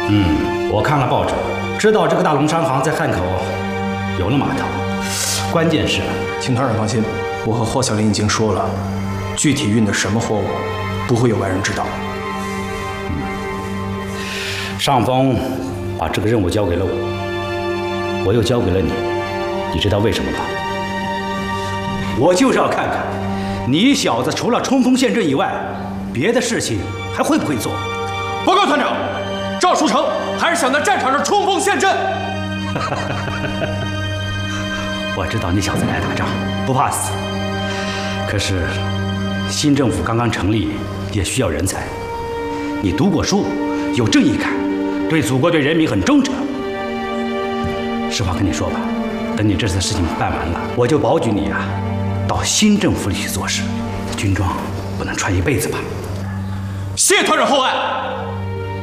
我看了报纸，知道这个大龙商行在汉口有了码头。关键是， 请团长放心，我和霍小林已经说了，具体运的什么货物，不会有外人知道。 上峰把这个任务交给了我，我又交给了你，你知道为什么吗？我就是要看看，你小子除了冲锋陷阵以外，别的事情还会不会做？ 报告团长，赵书成还是想在战场上冲锋陷阵。 我知道你小子爱打仗，不怕死。可是新政府刚刚成立，也需要人才。你读过书，有正义感，对祖国对人民很忠诚。实话跟你说吧，等你这次事情办完了，我就保举你啊，到新政府里去做事。军装不能穿一辈子吧？ 谢团长厚爱。